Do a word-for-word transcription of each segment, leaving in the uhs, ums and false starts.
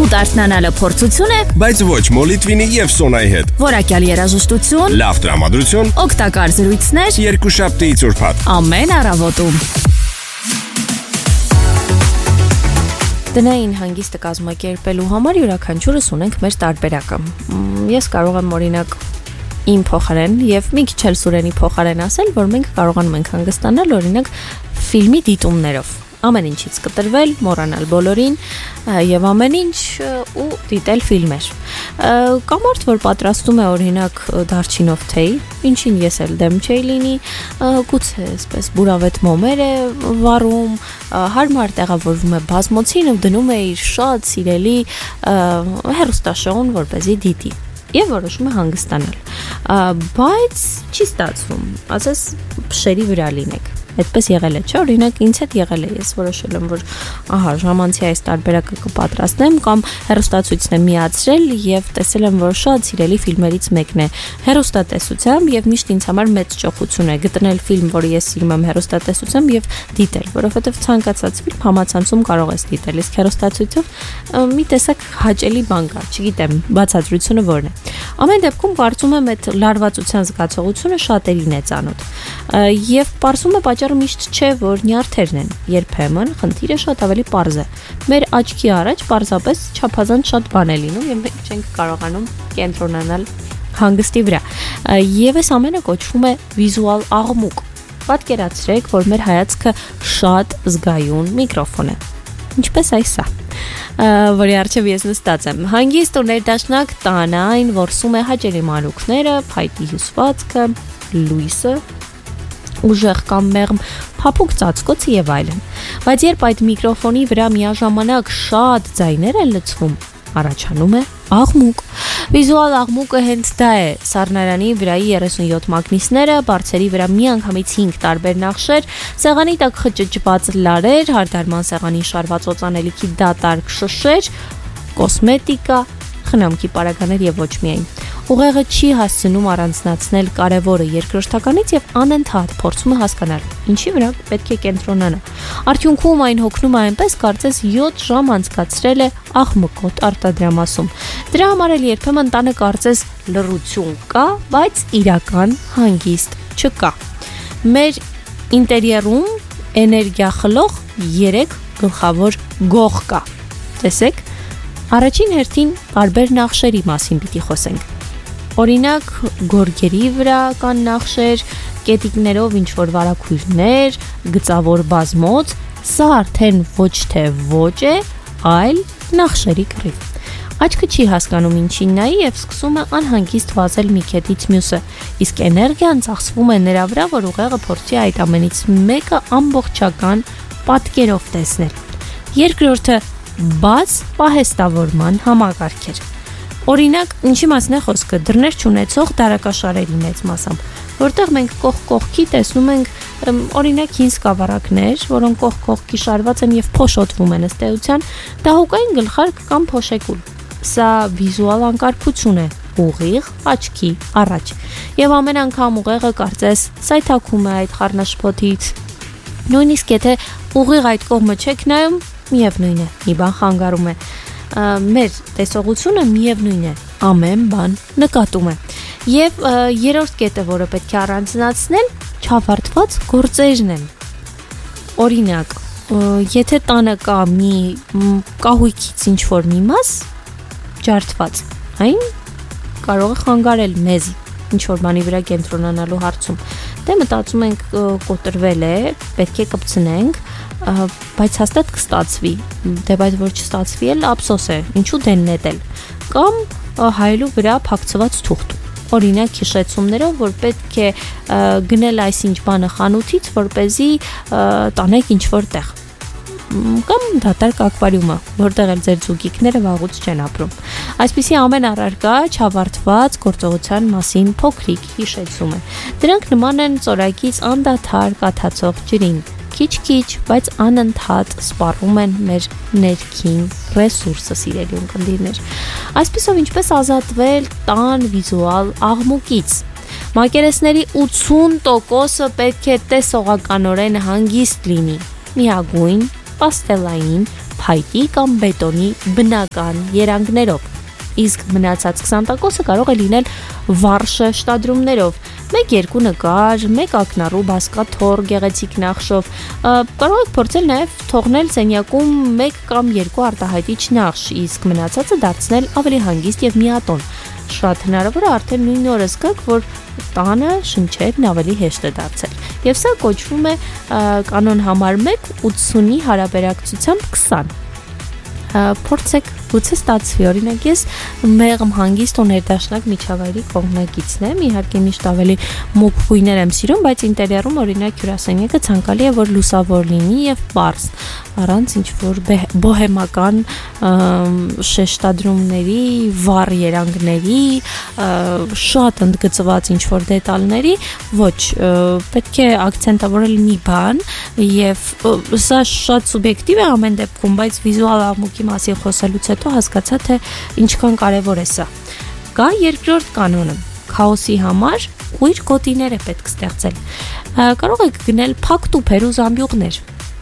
Սուտ արթնանալը փորձություն է, բայց ոչ Մոլիտվինի եւ Սոնայի հետ։ Որակյալ երաժշտություն, Լավ տրամադրություն, օգտակար զրույցներ, երկուշաբթիից ուրբաթ։ ամեն առավոտում։ Տնային հանգիստը կազմակերպելու համար յուրաքանչյուրս ունենք մեր տարբերակը։ Ես կարող եմ օրինակ իմ փոխարեն եւ մի քիչ էլ Սուրենի փոխարեն ասել, որ մենք կարողանում ենք հանգստանալ օրինակ ֆիլմի դիտումներով։ Ամեն ինչից կտրվել, մոռանալ բոլորին եւ ամեն ինչ ու դիտել ֆիլմեր։ Կամ արդ որ պատրաստում է օրինակ դարչինով թեյ, ինչին ես էլ դեմ չէի լինի, գուցե այսպես բուրավետ մոմեր է վառում, հարմար տեղավորվում է բազմոցին ու դնում է իր շատ սիրելի հեռուստաշոուն, որպեսզի դիտի եւ որոշում է հանգստանալ։ Բայց չի ստացվում, ասես փշերի վրա լինեք։ Այդպես եղել է, չէ՞, օրինակ ինձ հետ եղել է, ես որոշել եմ, որ ահա ժամանցի այս տարբերակը կպատրաստեմ կամ հեռուստացույցն եմ միացրել եւ տեսել եմ, որ շատ սիրելի ֆիլմերից մեկն է հեռուստատեսությամբ եւ միշտ ինձ համար մեծ ճոխություն է գտնել ֆիլմ, որը ես սիրում եմ հեռուստատեսությամբ եւ դիտել, որովհետեւ ցանկացած ֆիլմ համացանցում կարող ես դիտել, իսկ հեռուստացույցով մի տեսակ հաճելի բան կա, չգիտեմ, բացատրությունը որն է։ Ամեն դեպքում կարծում եմ այդ լարվածության զգացողությունը շատերին է ծանոթ։ Եվ պարզում է պատճառը միշտ չէ, որ նյարդերն են։ Երբեմն խնդիրը շատ ավելի պարզ է։ Մեր աչքի առաջ պարզապես չափազանց շատ բան է լինում եւ մենք չենք կարողանում կենտրոնանալ հանգստի վրա։ Եվ այս ամենը կոչվում է վիզուալ աղմուկ։ Պատկերացրեք, որ մեր հայացքը շատ զգայուն միկրոֆոն է։ Ինչպես այսա, որի առջև ես նստած եմ։ Հանգիստ ու ներդաշնակ տան այն որսում է հաճելի մանուկները, փայտի հյուսվածքը, լույսը, ուժեղ կամ մեղմ փափուկ ծածկոցը եւ այլն։ Բայց երբ այդ միկրոֆոնի վրա միաժամանակ շատ ձայներ են լցվում, առաջանում է աղմուկ։ Վիզուալ աղմուկը հենց դա է։ Սառնարանի վրայի երեսունյոթ մագնիսները, բարձերի վրա միանգամից հինգ տարբեր նախշեր, սեղանի տակ խճճված լարեր, հարդարման սեղանին շարված օծանելիքի դատարկ շշեր, կոսմետիկա, խնամքի պարագաներ եւ ոչ միայն։ Ուղեղը չի հասցնում առանձնացնել կարևորը երկրորդականից եւ անընդհատ փորձում է հասկանալ, ինչի վրա պետք է կենտրոնանա։ Արդյունքում այն հոգնում է այնպես, կարծես յոթ ժամ անցկացրել է աղմկոտ արտադրամասում։ Դրա համար էլ երբեմն տանը կարծես լռություն կա, բայց իրական հանգիստ չկա։ Մեր ինտերիերում էներգիա խլող երեք գլխավոր գող կա։ Տեսեք, առաջին հերթին տարբեր նախշերի մասին պիտի խոսենք։ Օրինակ, գորգերի վրա կան նախշեր, կետիկներով ինչ-որ վարակույրներ, գծավոր բազմոց, սա արդեն ոչ թե ոչ է, այլ նախշերի կռիվ։ Աչքը չի հասկանում ինչին նայի եւ սկսում է անհանգիստ վազել մի կետից մյուսը, իսկ էներգիան ծախսվում է նրա վրա, որ ուղեղը փորձի այդ ամենից մեկը ամբողջական պատկերով տեսնել։ Երկրորդը բաց պահեստավորման համակարգեր։ Օրինակ, ինչի մասն է խոսքը, դռներ չունեցող դարակաշարերի մեծ մասամբ, որտեղ մենք կողք-կողքի տեսնում ենք օրինակ հին սկավառակներ, որոնք կողք-կողքի շարված են եւ փոշոտվում են ըստ էության, դահուկային գլխարկ կամ փոշեկուլ։ Սա վիզուալ անկարգություն է, ուղիղ աչքի առաջ։ Եվ ամեն անգամ ուղեղը կարծես սայթաքում է այդ խառնաշփոթից։ Նույնիսկ եթե ուղիղ այդ կողմը չեք նայում, միևնույն է, մի բան խանգարում է։ Մեր տեսողությունը միևնույն է, ամեն բան նկատում է։ Եվ երրորդ կետը, որը պետք է առանձնացնել, չավարտված գործերն են։ Օրինակ, եթե տանը կա մի կահույքից ինչ-որ մի մաս ջարդված, այն կարող է խանգարել մեզ ինչ-որ բանի վրա կենտրոնանալու հարցում։ Դե մտածում ենք կոտրվել է, պետք է կպցնենք, բայց հաստատ կստացվի, դե բայց որ չստացվի էլ ափսոս է, ինչու դեն նետել, կամ հայելու վրա փակցված թուղթ, օրինակ հիշեցումներով, որ պետք է գնել այսինչ բանը խանութից, որպեսզի տանեք ինչ-որ տեղ, կամ դատարկ ակվարիումը, որտեղ էլ ձեր ձուկիկները վաղուց չեն ապրում։ Այսպիսի ամեն առարկա չավարտված գործողության մասին փոքրիկ հիշեցում է։ Դրանք նման են ծորակից անդադար կաթացող ջրին, քիչ-քիչ, բայց անընդհատ սպառում են մեր ներքին ռեսուրսը, սիրելի ունկնդիրներ։ Այսպիսով ինչպես ազատվել տան վիզուալ աղմուկից։ Մակերեսների ութսուն տոկոսը պետք է տեսողականորեն հանգիստ լինի, միագույն, պաստելային, փայտի կամ բետոնի բնական երանգներով։ Իսկ մնացած քսան տոկոսը կարող է լինել վառ շեշտադրումներով, մեկ-երկու նկար, մեկ ակնառու բազկաթոռ գեղեցիկ նախշով։ Կարող եք փորձել նաև թողնել սենյակում մեկ կամ երկու արտահայտիչ նախշ, իսկ մնացածը դարձնել ավելի հանգիստ եւ միատոն։ Շատ հնարավոր է արդեն նույն օրը զգաք, որ տանը շնչերն ավելի հեշտ է դարձել։ Եվ սա կոչվում է կանոն համար մեկ ութսունի հարաբերակցությամբ քսան։ Փորձեք, գուցե ստացվի, օրինակ ես մեղմ հանգիստ ու ներդաշնակ միջավայրի կողմնակիցն եմ, իհարկե միշտ ավելի մուգ գույներ եմ սիրում, բայց ինտերիերում օրինակ հյուրասենյակը ցանկալի է, որ լուսավոր լինի եւ պարզ, առանց ինչ-որ բոհեմական շեշտադրումների, վառ երանգների, շատ ընդգծված ինչ-որ դետալների, ոչ, պետք է ակցենտավորել մի բան եւ սա շատ սուբյեկտիվ է ամեն դեպքում, բայց վիզուալ աղմուկի մասին խոսելուց հետո հասկացա, թե ինչքան կարևոր է սա։ Կա երկրորդ կանոնը՝ քաոսի համար ուրիշ գոտիներ է պետք ստեղծել։ Կարող եք գնել փակ տուփեր ու զամբյուղներ։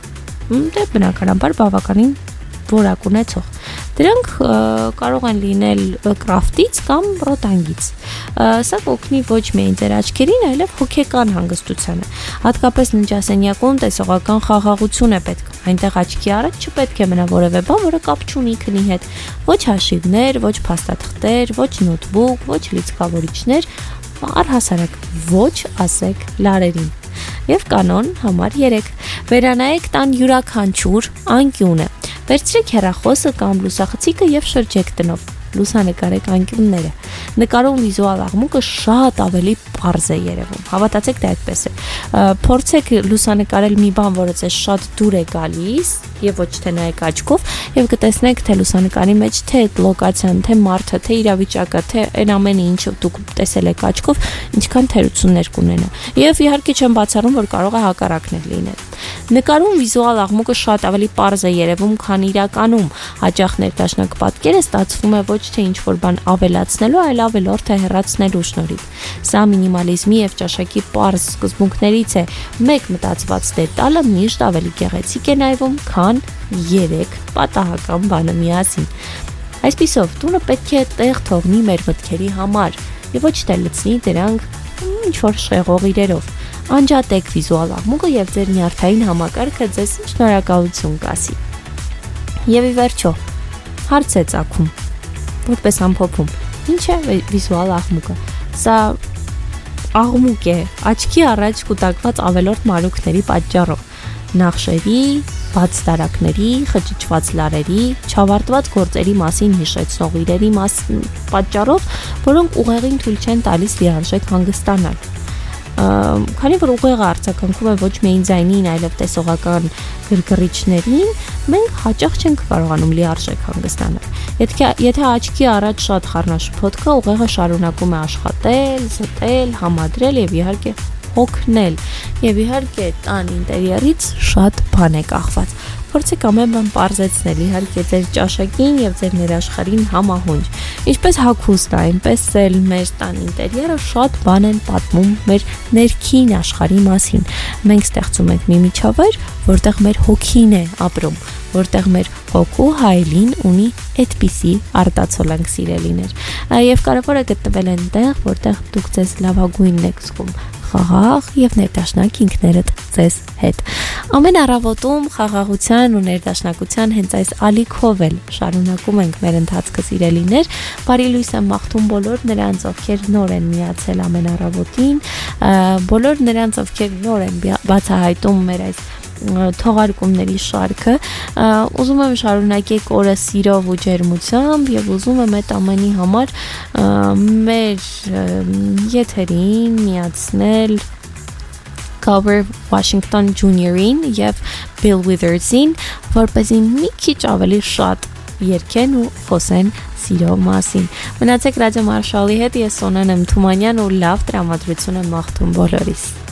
Դե բնականաբար բավականին որակ ունեցող։ Դրանք կարող են լինել կրաֆտից կամ ռոտանգից։ Սա կօգնի ոչ միայն ձեր աչքերին, այլև հոգեկան հանգստությանը։ Հատկապես ննջասենյակում տեսողական խաղաղություն է պետք։ Այնտեղ աչքի առաջ չպետք է մնա որևէ բան, որը կապ չունի քնի հետ։ Ոչ հաշիվներ, ոչ փաստաթղթեր, ոչ նոթբուք, ոչ լիցքավորիչներ, առհասարակ ոչ ասեք լարերին։ Եվ կանոն համար երեք. վերանայեք տան յուրաքանչյուր անկյունը։ Վերցրեք հեռախոսը կամ լուսախցիկը եւ շրջեք տնով։ Լուսանկարեք անկյունները։ Նկարում վիզուալ աղմուկը շատ ավելի պարզ է երևում։ Հավատացեք, դա այդպես է։ Փորձեք լուսանկարել մի բան, որը ձեզ շատ դուր է գալիս եւ ոչ թե նայեք աչքով, եւ կտեսնեք, թե լուսանկարի մեջ թե լոկացիան, թե մարդը, թե իրավիճակը, թե այն ամենը, ինչը դուք տեսել եք աչքով, ինչքան թերություններ կունենա։ Եվ իհարկե չեմ բացառում, որ կարող է հակառակն էլ լինել։ Նկարում վիզուալ աղմուկը շատ ավելի պարզ է երևում, քան իրականում։ Հաճախ ներդաշնակ պատկերը ստացվում է ոչ թե ինչ-որ բան ավելացնելու, այլ ավելորդ է հեռացնելու շնորհիվ։ Սա մինիմալիզմի եւ ճաշակի պարզ սկզբունքներից է։ Մեկ մտածված դետալը միշտ ավելի գեղեցիկ է նայվում, քան երեք պատահական բանը միասին։ Այսպիսով, տունը պետք է տեղ թողնի մեր մտքերի համար եւ ոչ թե լցնի դրանք ինչ-որ շեղող իրերով։ Անջատեք վիզուալ աղմուկը եւ ձեր նյարդային համակարգը ձեզ շնորհակալություն կասի։ Եվ ի վերջո, հարց է ծագում, որպես ամփոփում, ինչ է վիզուալ աղմուկը։ Սա աղմուկ է աչքի առաջ կուտակված ավելորդ մանրուքների պատճառով, նախշերի, բաց տարակների, խճճված լարերի, չավարտված գործերի մասին հիշեցնող իրերի պատճառով, որոնք ուղեղին թույլ չեն տալիս լիարժեք հանգստանալ։ Քանի որ ուղեղը արձագանքում է ոչ միայն ձայնին, այլև տեսողական գրգռիչներին, մենք հաճախ չենք կարողանում լիարժեք հանգստանալ։ Եթե եթե աչքի առաջ շատ խառնաշփոթ կա, ուղեղը շարունակում է աշխատել, զտել, համադրել եւ իհարկե հոգնել։ Եվ իհարկե տան ինտերիերից շատ բան է կախված։ Փորձեք ամեն բան պարզեցնել, իհարկե ձեր ճաշակին եւ ձեր ներաշխարհին համահունչ։ Ինչպես հագուստը, այնպես էլ մեր տան ինտերիերը շատ բան են պատմում մեր ներքին աշխարհի մասին։ Մենք ստեղծում ենք մի միջավայր, որտեղ մեր հոգին է ապրում, որտեղ մեր հոգու հայելին ունի այդպիսի արտացոլանք սիրելիներ։ Եվ կարևոր է գտնվել այնտեղ, որտեղ դուք ձեզ լավագույնն եք զգում, խաղաղ եւ ներդաշնակ ինքներդ ձեզ հետ։ Ամեն առավոտում խաղաղության ու ներդաշնակության հենց այս ալիքով էլ շարունակում ենք մեր ընթացքը սիրելիներ։ Բարի լույս եմ մաղթում բոլոր նրանց, ովքեր նոր են միացել ամեն առավոտին, բոլոր նրանց, ովքեր նոր են բացահայտում մեր այս թողարկումների շարքը։ Ուզում եմ շարունակեք օրը սիրով ու ջերմությամբ եւ ուզում եմ այդ ամենի համար մեր եթերին միացնել Grover Washington Junior-ին եւ Bill Withers-ին, որպեսզի մի քիչ ավելի շատ երգեն ու խոսեն սիրո մասին։ Մնացեք Ռադիո Մարշալի հետ, ես Սոնան եմ Թումանյան ու լավ տրամադրություն եմ մաղթում բոլորիս։